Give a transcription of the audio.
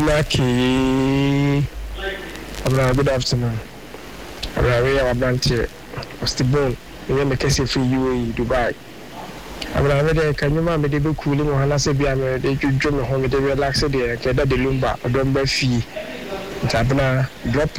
Naki. Good afternoon. We are Branty. What's the bone? We are making free UAE, Dubai. Can you remember the book cooling or Hanasabi? They could join home with the relaxed day, the Lumba, or don't be fee. Tabna drop